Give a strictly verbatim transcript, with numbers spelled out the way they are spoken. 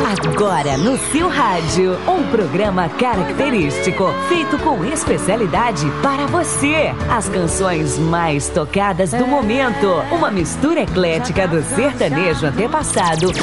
Agora no seu rádio, um programa característico, feito com especialidade para você. As canções mais tocadas do momento. Uma mistura eclética do sertanejo antepassado